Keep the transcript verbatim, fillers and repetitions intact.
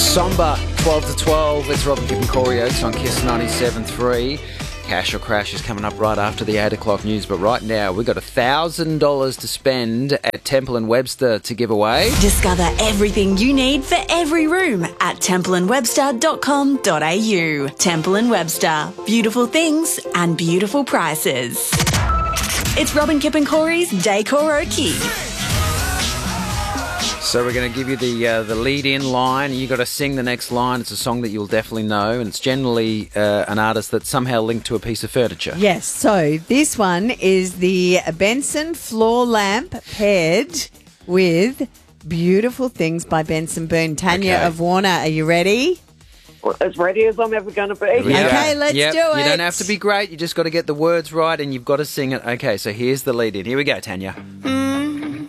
Somber, twelve to twelve. It's Robin Gibb and Corey Oates on Kiss ninety-seven point three. Cash or Crash is coming up right after the eight o'clock news. But right now, we've got one thousand dollars to spend at Temple and Webster to give away. Discover everything you need for every room at temple and webster dot com dot a u. Temple and Webster. Beautiful things and beautiful prices. It's Robin Gibb and Corey's Day-Koroki. So we're going to give you the uh, the lead-in line. You got to sing the next line. It's a song that you'll definitely know, and it's generally uh, an artist that's somehow linked to a piece of furniture. Yes, so this one is the Benson floor lamp paired with Beautiful Things by Benson Boone. Tanya Okay. of Warner, are you ready? Well, as ready as I'm ever going to be. Here we go. Okay, let's Yep. do You it. don't have to be great. You just got to get the words right, and you've got to sing it. Okay, so here's the lead-in. Here we go, Tanya.